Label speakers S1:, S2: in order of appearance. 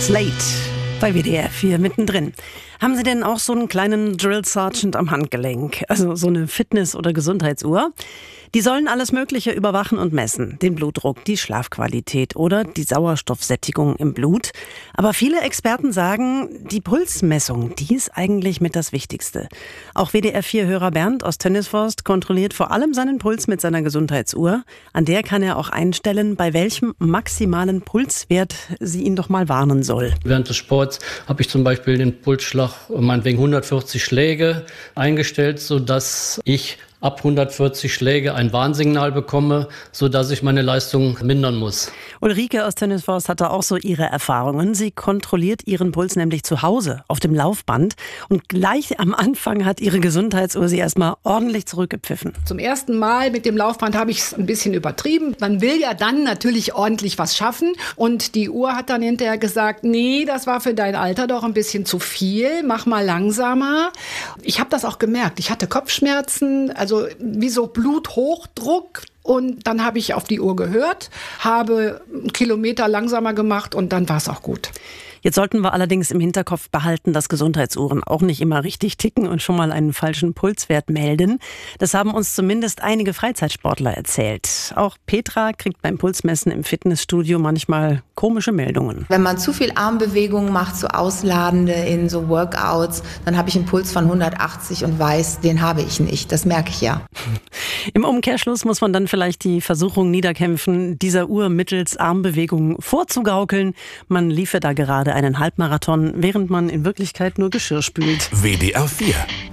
S1: Slate bei WDR 4 mittendrin. Haben Sie denn auch so einen kleinen Drill Sergeant am Handgelenk? Also so eine Fitness- oder Gesundheitsuhr? Die sollen alles Mögliche überwachen und messen. Den Blutdruck, die Schlafqualität oder die Sauerstoffsättigung im Blut. Aber viele Experten sagen, die Pulsmessung, die ist eigentlich mit das Wichtigste. Auch WDR 4-Hörer Bernd aus Tönnesforst kontrolliert vor allem seinen Puls mit seiner Gesundheitsuhr. An der kann er auch einstellen, bei welchem maximalen Pulswert sie ihn doch mal warnen soll.
S2: Während des Sports habe ich zum Beispiel den Pulsschlag meinetwegen 140 Schläge eingestellt, sodass ich ab 140 Schläge ein Warnsignal bekomme, sodass ich meine Leistung mindern muss.
S1: Ulrike aus Tönnesforst hatte auch so ihre Erfahrungen. Sie kontrolliert ihren Puls nämlich zu Hause auf dem Laufband. Und gleich am Anfang hat ihre Gesundheitsuhr sie erstmal ordentlich zurückgepfiffen.
S3: Zum ersten Mal mit dem Laufband habe ich es ein bisschen übertrieben. Man will ja dann natürlich ordentlich was schaffen. Und die Uhr hat dann hinterher gesagt, nee, das war für dein Alter doch ein bisschen zu viel. Mach mal langsamer. Ich habe das auch gemerkt. Ich hatte Kopfschmerzen, also wie so Bluthochdruck. Und dann habe ich auf die Uhr gehört, habe einen Kilometer langsamer gemacht und dann war es auch gut.
S1: Jetzt sollten wir allerdings im Hinterkopf behalten, dass Gesundheitsuhren auch nicht immer richtig ticken und schon mal einen falschen Pulswert melden. Das haben uns zumindest einige Freizeitsportler erzählt. Auch Petra kriegt beim Pulsmessen im Fitnessstudio manchmal komische Meldungen.
S4: Wenn man zu viel Armbewegungen macht, so ausladende in so Workouts, dann habe ich einen Puls von 180 und weiß, den habe ich nicht. Das merke ich ja.
S1: Im Umkehrschluss muss man dann vielleicht die Versuchung niederkämpfen, dieser Uhr mittels Armbewegungen vorzugaukeln. Man liefe da gerade einen Halbmarathon, während man in Wirklichkeit nur Geschirr spült.
S5: WDR 4